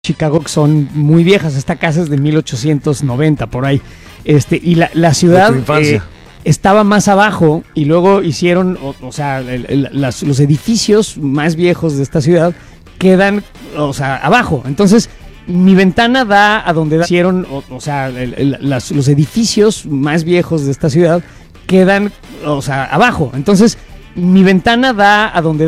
Chicago, que son muy viejas. Esta casa es de 1890 por ahí. Y la ciudad estaba más abajo, y luego hicieron, los edificios más viejos de esta ciudad quedan, abajo. Entonces, mi ventana da a donde hicieron, los edificios más viejos de esta ciudad quedan, abajo. Entonces, mi ventana da a donde